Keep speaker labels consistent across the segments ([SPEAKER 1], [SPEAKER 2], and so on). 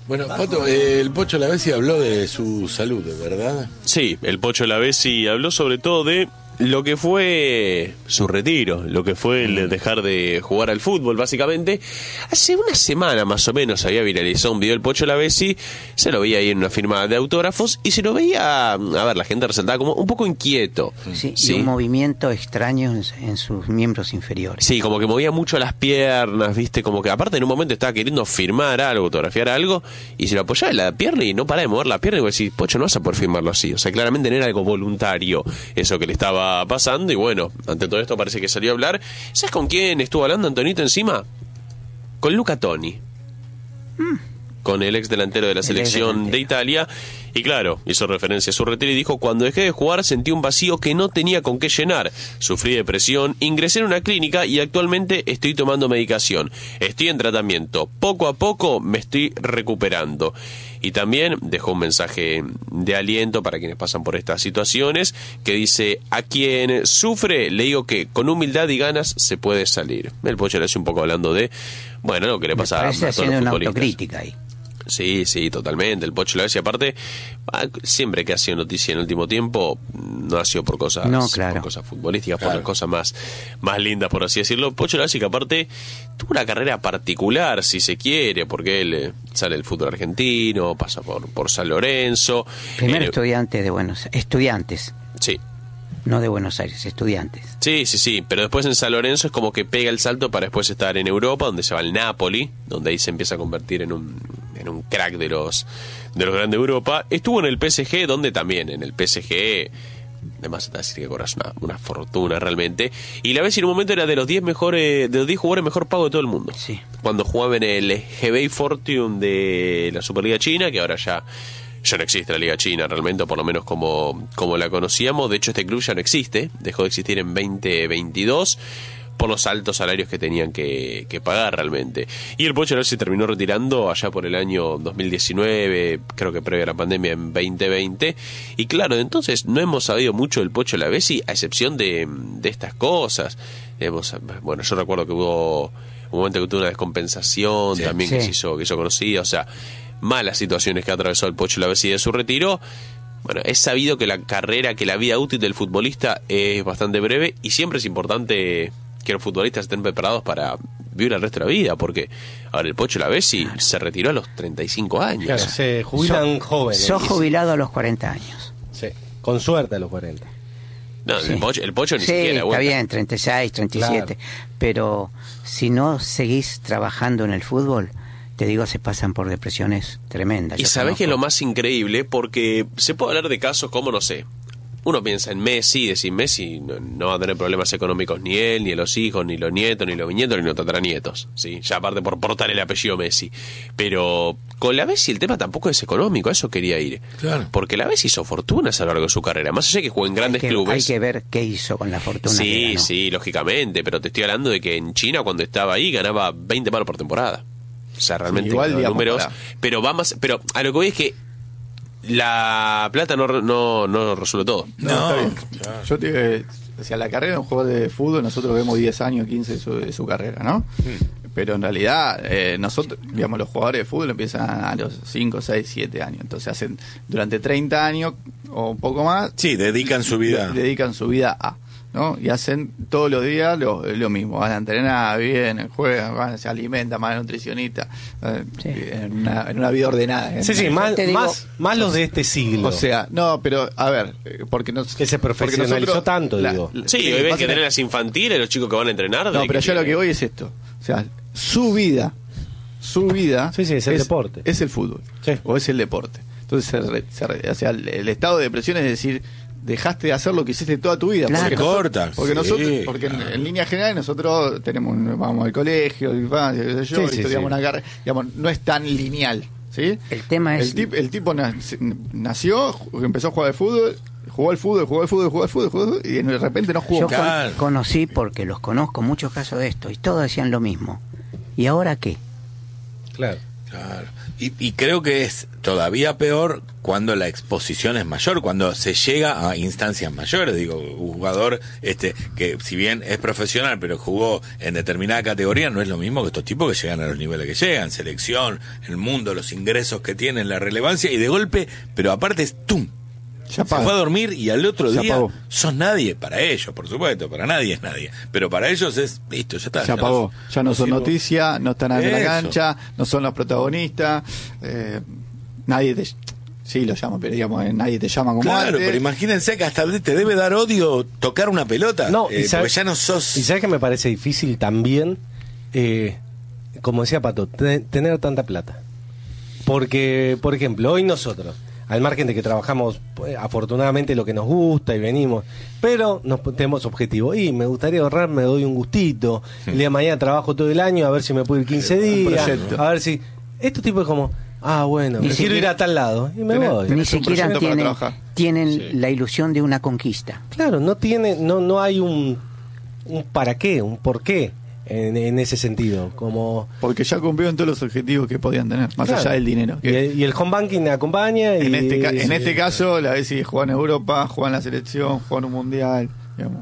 [SPEAKER 1] Bueno, Pato, el Pocho Lavezzi habló de su salud, ¿verdad?
[SPEAKER 2] Sí, el Pocho Lavezzi habló sobre todo de lo que fue su retiro, lo que fue el dejar de jugar al fútbol, básicamente. Hace una semana más o menos había viralizado un video del Pocho Lavezzi, se lo veía ahí en una firma de autógrafos y se lo veía, a ver, la gente resaltaba como un poco inquieto.
[SPEAKER 3] Sí, y un movimiento extraño en sus miembros inferiores.
[SPEAKER 2] Sí, como que movía mucho las piernas, viste, como que aparte en un momento estaba queriendo firmar algo, autografiar algo, y se lo apoyaba en la pierna y no paraba de mover la pierna y vos decís, Pocho, no vas a poder firmarlo así. O sea, claramente no era algo voluntario eso que le estaba pasando, y bueno, ante todo esto parece que salió a hablar. ¿Sabes con quién estuvo hablando, Antonito, encima? Con Luca Toni. Con el ex delantero de la selección de Italia. Y claro, hizo referencia a su retiro y dijo: cuando dejé de jugar sentí un vacío que no tenía con qué llenar. Sufrí depresión, ingresé en una clínica y actualmente estoy tomando medicación. Estoy en tratamiento. Poco a poco me estoy recuperando. Y también dejó un mensaje de aliento para quienes pasan por estas situaciones, que dice: a quien sufre, le digo que con humildad y ganas se puede salir. El Pocho le hace un poco hablando de, bueno, lo que le pasa a todos los
[SPEAKER 3] haciendo una
[SPEAKER 2] futbolistas.
[SPEAKER 3] Autocrítica ahí.
[SPEAKER 2] Sí, totalmente. El Pocho Lavezzi, aparte, siempre que ha sido noticia en el último tiempo, no ha sido por cosas, por cosas futbolísticas, por las cosas más lindas, por así decirlo. Pocho Lavezzi, que aparte tuvo una carrera particular, si se quiere, porque él sale del fútbol argentino, pasa por San Lorenzo.
[SPEAKER 3] Primero estudiantes.
[SPEAKER 2] Sí.
[SPEAKER 3] No de Buenos Aires, estudiantes.
[SPEAKER 2] Sí, pero después en San Lorenzo es como que pega el salto para después estar en Europa, donde se va al Napoli, donde ahí se empieza a convertir en un crack de los grandes de Europa. Estuvo en el PSG, donde también en el PSG, además está decir que cobras una fortuna realmente. Y Lavezzi en un momento era de los 10 jugadores mejor pagos de todo el mundo.
[SPEAKER 3] Sí.
[SPEAKER 2] Cuando jugaba en el Hebei Fortune de la Superliga China, que ahora ya no existe la Liga China realmente, o por lo menos como la conocíamos. De hecho, este club ya no existe, dejó de existir en 2022 por los altos salarios que tenían que pagar realmente. Y el Pocho Lavezzi se terminó retirando allá por el año 2019, creo que previo a la pandemia en 2020. Y claro, entonces no hemos sabido mucho del Pocho Lavezzi, a excepción de estas cosas. Bueno, yo recuerdo que hubo un momento que tuvo una descompensación también que se hizo conocida, o sea, malas situaciones que atravesó el Pocho Lavezzi de su retiro. Bueno, es sabido que la vida útil del futbolista es bastante breve, y siempre es importante que los futbolistas estén preparados para vivir el resto de la vida, porque ahora el Pocho Lavezzi se retiró a los 35 años.
[SPEAKER 4] Claro, se jubilan jóvenes.
[SPEAKER 3] Sos jubilado a los 40 años.
[SPEAKER 4] Sí, con suerte a los 40.
[SPEAKER 2] No, el Pocho ni siquiera.
[SPEAKER 3] Está bien, 36, 37, claro. Pero si no seguís trabajando en el fútbol, te digo, se pasan por depresiones tremendas.
[SPEAKER 2] Y sabés que es lo más increíble, porque se puede hablar de casos como, no sé, uno piensa en Messi, decir Messi no va a tener problemas económicos ni él, ni los hijos, ni los nietos, ni los bisnietos, ni los tataranietos, ¿sí? Ya aparte por portar el apellido Messi. Pero con Lavezzi el tema tampoco es económico, a eso quería ir. Claro. Porque Lavezzi hizo fortunas a lo largo de su carrera, más allá de que jugó en grandes clubes.
[SPEAKER 3] Hay que ver qué hizo con la fortuna.
[SPEAKER 2] Sí, lógicamente, pero te estoy hablando de que en China, cuando estaba ahí, ganaba 20 palos por temporada. O sea, realmente
[SPEAKER 5] igual,
[SPEAKER 2] los
[SPEAKER 5] digamos,
[SPEAKER 2] números, pero a lo que voy es que la plata no resuelve todo.
[SPEAKER 5] No, está bien. Claro. Yo te digo, o sea, la carrera de un jugador de fútbol, nosotros vemos 10 años, 15 de su carrera, ¿no? Pero en realidad, nosotros, digamos, los jugadores de fútbol empiezan a los 5, 6, 7 años. Entonces hacen durante 30 años o un poco más.
[SPEAKER 1] Sí, dedican su vida.
[SPEAKER 5] Dedican su vida a, ¿no? Y hacen todos los días lo mismo. Van a entrenar, vienen, juegan, se alimentan, más nutricionista, en una vida ordenada.
[SPEAKER 4] Sí, más los de este siglo.
[SPEAKER 5] O sea, no, pero a ver, porque
[SPEAKER 4] que se profesionalizó tanto, digo.
[SPEAKER 2] Sí, hoy ven que tienen las infantiles, los chicos que van a entrenar.
[SPEAKER 5] No, pero yo lo que voy es esto. O sea, su vida
[SPEAKER 4] es el deporte.
[SPEAKER 5] Es el fútbol. Sí. O es el deporte. Entonces, o sea, el estado de depresión es decir, dejaste de hacer lo que hiciste toda tu vida.
[SPEAKER 3] Claro.
[SPEAKER 5] Porque en línea general nosotros vamos al colegio, estudiamos una carrera, digamos, no es tan lineal, ¿sí?
[SPEAKER 3] El tema es
[SPEAKER 5] el tipo nació, empezó a jugar al fútbol, jugó al fútbol y de repente no jugó.
[SPEAKER 3] Yo conocí, porque los conozco, muchos casos de esto, y todos decían lo mismo. ¿Y ahora qué?
[SPEAKER 4] Claro.
[SPEAKER 1] Claro. Y creo que es todavía peor cuando la exposición es mayor, cuando se llega a instancias mayores. Digo, un jugador que si bien es profesional, pero jugó en determinada categoría, no es lo mismo que estos tipos que llegan a los niveles que llegan, selección, el mundo, los ingresos que tienen, la relevancia, y de golpe, pero aparte es ¡tum! Se fue a dormir y al otro día sos nadie. Para ellos, por supuesto, para nadie es nadie, pero para ellos es listo, ya está.
[SPEAKER 5] Se apagó, ya no son noticias, no están en la cancha, no son los protagonistas, nadie te... Sí, lo llamo, pero digamos, nadie te llama como
[SPEAKER 1] claro,
[SPEAKER 5] antes.
[SPEAKER 1] pero imagínense que hasta te debe dar odio tocar una pelota.
[SPEAKER 4] No,
[SPEAKER 1] porque ya no sos...
[SPEAKER 4] Y sabes que me parece difícil también, como decía Pato, tener tanta plata. Porque, por ejemplo, hoy nosotros, al margen de que trabajamos afortunadamente lo que nos gusta y venimos, pero tenemos objetivos. Y me gustaría ahorrar, me doy un gustito. El día de mañana trabajo todo el año, a ver si me puedo ir 15 días. A ver si... Estos tipos es como... bueno, quiero ir a tal lado y me voy.
[SPEAKER 3] Ni siquiera tienen la ilusión de una conquista.
[SPEAKER 4] Claro, no hay un para qué, un por qué en ese sentido.
[SPEAKER 5] Porque ya cumplieron todos los objetivos que podían tener, más allá del dinero.
[SPEAKER 4] Y el home banking acompaña.
[SPEAKER 5] En este caso, la vez si juegan en Europa, juegan en la selección, juegan un mundial. Digamos.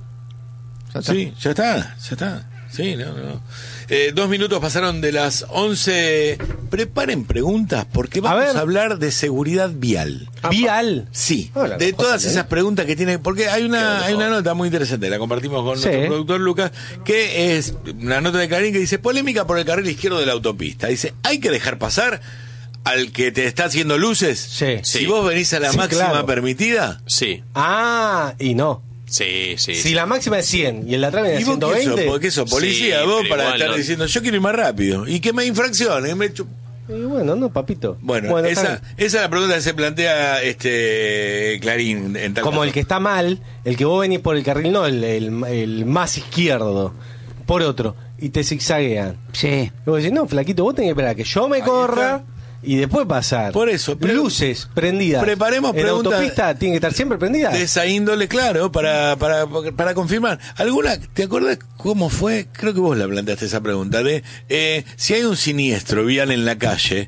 [SPEAKER 1] Ya está. Sí, no. 2 minutos pasaron de las 11. Preparen preguntas porque vamos a hablar de seguridad vial.
[SPEAKER 4] ¿Vial?
[SPEAKER 1] Sí, de todas esas preguntas que tiene. Porque hay una nota muy interesante, la compartimos con nuestro productor Lucas, que es una nota de Clarín que dice: polémica por el carril izquierdo de la autopista. Dice: ¿hay que dejar pasar al que te está haciendo luces?
[SPEAKER 4] Sí.
[SPEAKER 1] Si vos venís a la máxima permitida.
[SPEAKER 2] Sí.
[SPEAKER 4] Y no.
[SPEAKER 2] Sí.
[SPEAKER 4] Si la máxima es 100 y el lateral es 120.
[SPEAKER 1] ¿Por qué sos policía? Vos para estar diciendo yo quiero ir más rápido. ¿Y qué me infracciones?
[SPEAKER 4] Y bueno, no, papito.
[SPEAKER 1] Bueno, esa es la pregunta que se plantea Clarín.
[SPEAKER 4] Como el que está mal, el que vos venís por el carril, no, el más izquierdo, por otro, y te zigzaguean.
[SPEAKER 3] Sí.
[SPEAKER 4] Y vos decís, no, flaquito, vos tenés que esperar a que yo me corra y después pasar.
[SPEAKER 1] Por eso,
[SPEAKER 4] luces prendidas.
[SPEAKER 1] Preparemos
[SPEAKER 4] en
[SPEAKER 1] preguntas.
[SPEAKER 4] La autopista tiene que estar siempre prendida.
[SPEAKER 1] De esa índole, claro, para confirmar. ¿Alguna? ¿Te acuerdas cómo fue? Creo que vos la planteaste esa pregunta de si hay un siniestro vial en la calle,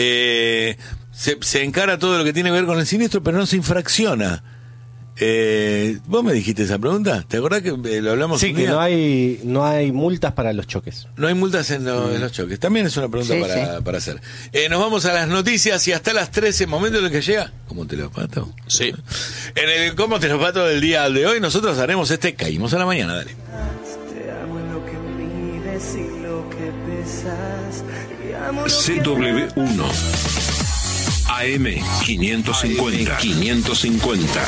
[SPEAKER 1] se encara todo lo que tiene que ver con el siniestro, pero no se infracciona. ¿Vos me dijiste esa pregunta? ¿Te acordás que lo hablamos?
[SPEAKER 4] Sí, que no hay multas para los choques.
[SPEAKER 1] No hay multas en los choques. También es una pregunta para hacer. Nos vamos a las noticias y hasta las 13, momento en el que llega ¿Cómo te lo pato?
[SPEAKER 2] Sí.
[SPEAKER 1] En el ¿Cómo te lo pato del día de hoy nosotros haremos Caímos a la mañana, dale.
[SPEAKER 6] Te amo en lo que mides y lo que pesas.
[SPEAKER 7] CW1 AM 550.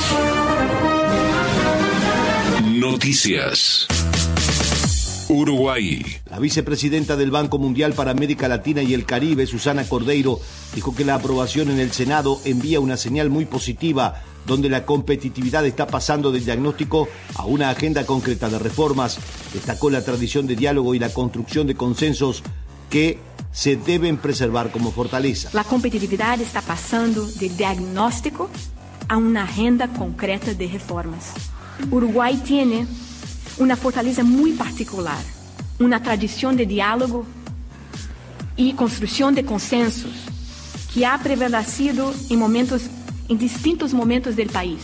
[SPEAKER 7] Noticias. Uruguay.
[SPEAKER 8] La vicepresidenta del Banco Mundial para América Latina y el Caribe, Susana Cordeiro, dijo que la aprobación en el Senado envía una señal muy positiva, donde la competitividad está pasando del diagnóstico a una agenda concreta de reformas. Destacó la tradición de diálogo y la construcción de consensos que se deben preservar como fortaleza.
[SPEAKER 9] La competitividad está pasando del diagnóstico a una agenda concreta de reformas. Uruguay tiene una fortaleza muy particular, una tradición de diálogo y construcción de consensos que ha prevalecido en distintos momentos del país.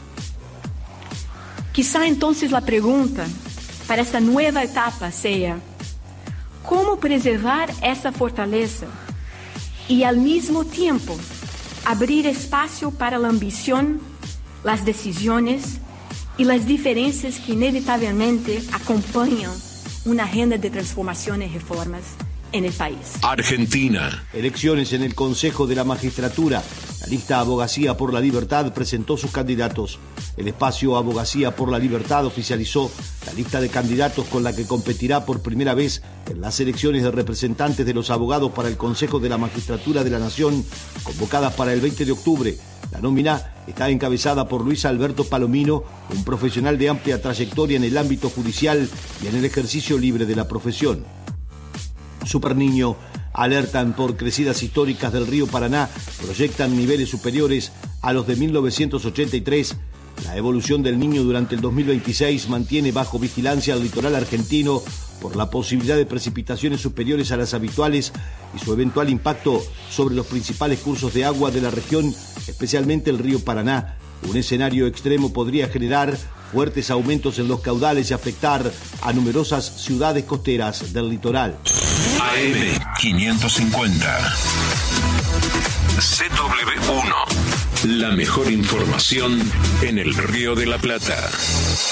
[SPEAKER 9] Quizá entonces la pregunta para esta nueva etapa sea: ¿cómo preservar esa fortaleza y al mismo tiempo abrir espacio para la ambición, las decisiones y las diferencias que inevitablemente acompañan una agenda de transformación y reformas en el país?
[SPEAKER 7] Argentina.
[SPEAKER 8] Elecciones en el Consejo de la Magistratura. La lista Abogacía por la Libertad presentó sus candidatos. El espacio Abogacía por la Libertad oficializó la lista de candidatos con la que competirá por primera vez en las elecciones de representantes de los abogados para el Consejo de la Magistratura de la Nación, convocadas para el 20 de octubre. La nómina está encabezada por Luis Alberto Palomino, un profesional de amplia trayectoria en el ámbito judicial y en el ejercicio libre de la profesión. Superniño alertan por crecidas históricas del río Paraná, proyectan niveles superiores a los de 1983 La evolución del Niño durante el 2026 mantiene bajo vigilancia al litoral argentino por la posibilidad de precipitaciones superiores a las habituales y su eventual impacto sobre los principales cursos de agua de la región, especialmente el río Paraná. Un escenario extremo podría generar fuertes aumentos en los caudales y afectar a numerosas ciudades costeras del litoral.
[SPEAKER 7] AM 550. CW1. La mejor información en el Río de la Plata.